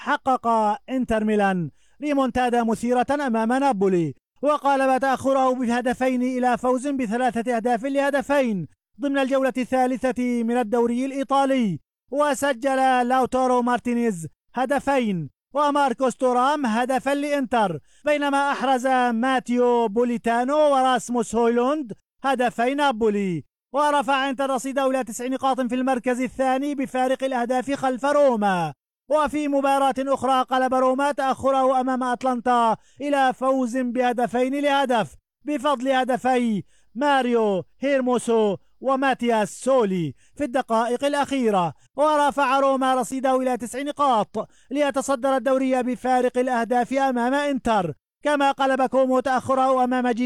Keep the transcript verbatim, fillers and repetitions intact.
حقق انتر ميلان ريمونتادا مثيرة أمام نابولي، وقالب تأخره بهدفين إلى فوز بثلاثة أهداف لهدفين ضمن الجولة الثالثة من الدوري الإيطالي. وسجل لاوتارو مارتينيز هدفين وماركوس تورام هدفا لإنتر، بينما أحرز ماتيو بوليتانو وراسموس هويلوند هدفي نابولي، ورفع انتر رصيده إلى تسع نقاط في المركز الثاني بفارق الأهداف خلف روما. وفي مباراة أخرى قلب روما تأخره أمام أتلانتا إلى فوز بهدفين لهدف بفضل هدفي ماريو هيرموسو وماتياس سولي في الدقائق الأخيرة، ورفع روما رصيده إلى تسع نقاط ليتصدر الدوري بفارق الأهداف أمام إنتر، كما قلب كومو تأخره أمام